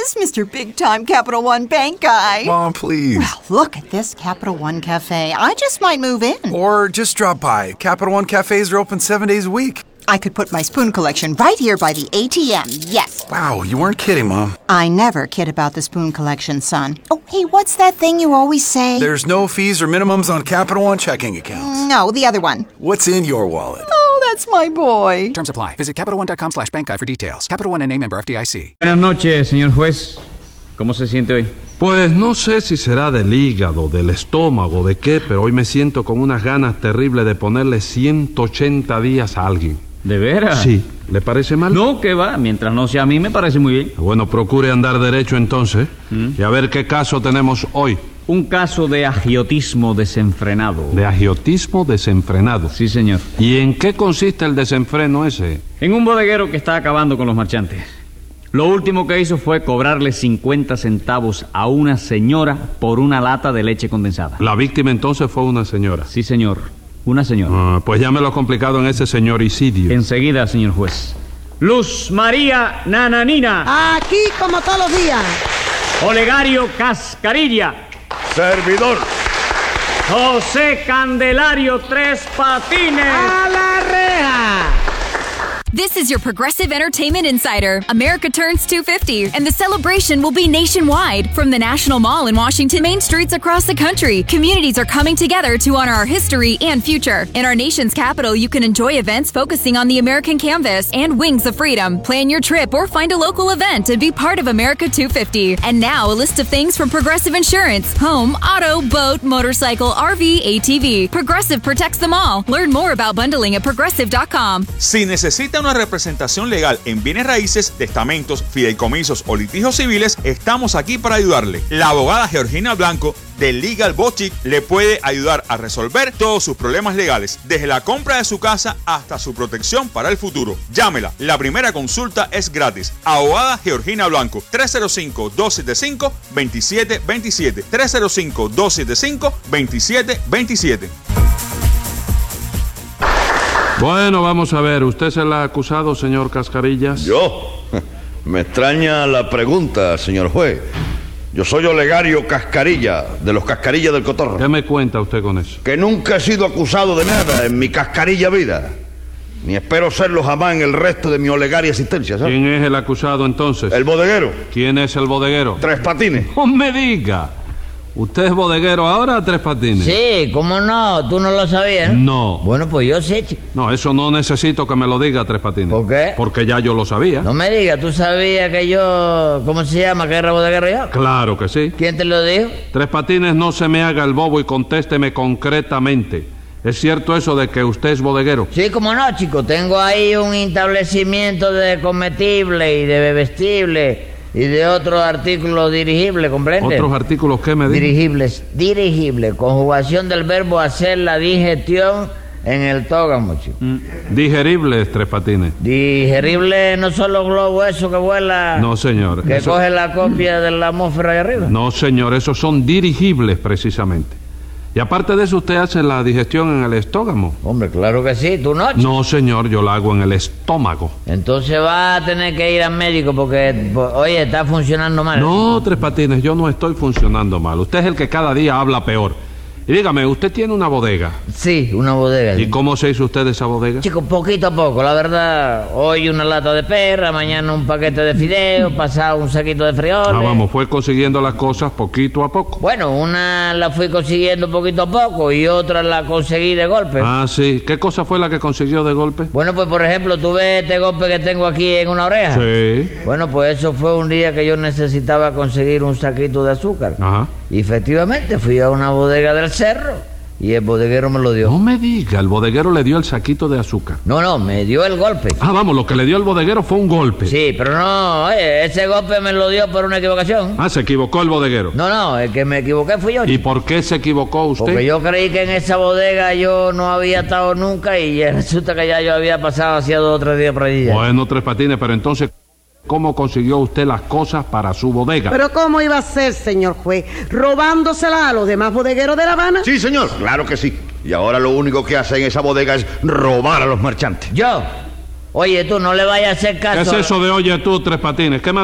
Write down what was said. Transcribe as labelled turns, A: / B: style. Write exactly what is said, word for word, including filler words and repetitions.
A: is Mister Big Time Capital One Bank guy.
B: Mom, please.
A: Well, look at this Capital One Cafe. I just might move in.
B: Or just drop by. Capital One cafes are open seven days a week.
A: I could put my spoon collection right here by the A T M, yes.
B: Wow, you weren't kidding, Mom.
A: I never kid about the spoon collection, son. Oh, hey, what's that thing you always say?
B: There's no fees or minimums on Capital One checking accounts.
A: No, the other one.
B: What's in your wallet?
A: Oh, that's my boy.
C: Terms apply. Visit CapitalOne.com slash bank guide for details. Capital One N A member F D I C.
D: Buenas noches, señor juez. ¿Cómo se siente hoy?
E: Pues no sé si será del hígado, del estómago, de qué, pero hoy me siento con unas ganas terribles de ponerle ciento ochenta días a alguien.
D: ¿De veras?
E: Sí. ¿Le parece mal?
D: No, que va. Mientras no sea a mí, me parece muy bien.
E: Bueno, procure andar derecho entonces. ¿Mm? Y a ver qué caso tenemos hoy.
D: Un caso de agiotismo desenfrenado.
E: ¿De agiotismo desenfrenado?
D: Sí, señor.
E: ¿Y en qué consiste el desenfreno ese?
D: En un bodeguero que está acabando con los marchantes. Lo último que hizo fue cobrarle cincuenta centavos a una señora por una lata de leche condensada.
E: La víctima entonces fue una señora.
D: Sí, señor. Una señora.
E: Ah, pues ya me lo ha complicado en ese señoricidio.
D: Enseguida, señor juez. Luz María Nananina.
F: Aquí como todos los días.
D: Olegario Cascarilla.
G: Servidor.
D: José Candelario Tres Patines.
F: ¡A la reja!
H: This is your Progressive Entertainment Insider. America turns two fifty, and the celebration will be nationwide. From the National Mall in Washington, main streets across the country, communities are coming together to honor our history and future. In our nation's capital, you can enjoy events focusing on the American canvas and Wings of Freedom. Plan your trip or find a local event and be part of America two fifty. And now, a list of things from Progressive Insurance. Home, auto, boat, motorcycle, R V, A T V. Progressive protects them all. Learn more about bundling at progressive dot com.
G: Si necesita una representación legal en bienes raíces, testamentos, fideicomisos o litigios civiles, estamos aquí para ayudarle. La abogada Georgina Blanco de Legal Boutique le puede ayudar a resolver todos sus problemas legales, desde la compra de su casa hasta su protección para el futuro. Llámela, la primera consulta es gratis. Abogada Georgina Blanco, tres cero cinco, dos siete cinco, dos siete dos siete, tres cero cinco, dos siete cinco, dos siete dos siete.
E: Bueno, vamos a ver. ¿Usted es el acusado, señor Cascarillas?
G: ¿Yo? Me extraña la pregunta, señor juez. Yo soy Olegario Cascarilla, de los Cascarillas del Cotorro.
E: ¿Qué me cuenta usted con eso?
G: Que nunca he sido acusado de nada en mi cascarilla vida. Ni espero serlo jamás en el resto de mi olegaria existencia, ¿sabes?
E: ¿Quién es el acusado entonces?
G: El bodeguero.
E: ¿Quién es el bodeguero?
G: Tres Patines.
E: ¡No me diga! ¿Usted es bodeguero ahora, Tres Patines?
I: Sí, ¿cómo no? ¿Tú no lo sabías?
E: No.
I: Bueno, pues yo sé, chico.
E: No, eso no necesito que me lo diga, Tres Patines.
I: ¿Por qué?
E: Porque ya yo lo sabía.
I: No me digas, ¿tú sabías que yo... ¿Cómo se llama? ¿Que era bodeguero yo?
E: Claro que sí.
I: ¿Quién te lo dijo?
E: Tres Patines, no se me haga el bobo y contésteme concretamente. ¿Es cierto eso de que usted es bodeguero?
I: Sí, cómo no, chico. Tengo ahí un establecimiento de comestibles y de bebestibles y de otros artículos dirigibles, ¿comprende?
E: ¿Otros artículos qué me dijo?
I: Dirigibles, dirigibles. Conjugación del verbo hacer la digestión en el tógamo, chico.
E: Mm. Digeribles, Tres Patines.
I: Digerible no son los globos esos que vuelan.
E: No, señor.
I: Que
E: eso...
I: coge la copia de la atmósfera de arriba.
E: No, señor, esos son dirigibles precisamente. Y aparte de eso, ¿usted hace la digestión en el estómago?
I: Hombre, claro que sí, ¿tú no?
E: No, señor, yo la hago en el estómago.
I: Entonces va a tener que ir al médico porque, oye, está funcionando mal.
E: No, Tres Patines, yo no estoy funcionando mal. Usted es el que cada día habla peor. Y dígame, ¿usted tiene una bodega?
I: Sí, una bodega.
E: ¿Y cómo se hizo usted de esa bodega?
I: Chico, poquito a poco, la verdad. Hoy una lata de perra, mañana un paquete de fideos, pasado un saquito de frijoles.
E: Ah, vamos, fue consiguiendo las cosas poquito a poco.
I: Bueno, una la fui consiguiendo poquito a poco y otra la conseguí de golpe.
E: Ah, sí. ¿Qué cosa fue la que consiguió de golpe?
I: Bueno, pues por ejemplo, ¿tú ves este golpe que tengo aquí en una oreja?
E: Sí.
I: Bueno, pues eso fue un día que yo necesitaba conseguir un saquito de azúcar.
E: Ajá.
I: Y efectivamente fui a una bodega del cerro y el bodeguero me lo dio.
E: No me diga, el bodeguero le dio el saquito de azúcar.
I: No, no, me dio el golpe.
E: Ah, vamos, lo que le dio el bodeguero fue un golpe.
I: Sí, pero no, oye, ese golpe me lo dio por una equivocación.
E: Ah, se equivocó el bodeguero.
I: No, no, el que me equivoqué fui yo.
E: ¿Y por qué se equivocó usted?
I: Porque yo creí que en esa bodega yo no había estado nunca y resulta que ya yo había pasado hacía dos o tres días por allí.
E: Bueno, Tres Patines, pero entonces... ¿cómo consiguió usted las cosas para su bodega?
F: ¿Pero cómo iba a ser, señor juez? ¿Robándosela a los demás bodegueros de La Habana?
G: Sí, señor, claro que sí. Y ahora lo único que hace en esa bodega es robar a los marchantes.
I: ¿Yo? Oye, tú no le vayas a hacer caso.
E: ¿Qué es eso de oye tú, Tres Patines? ¿Qué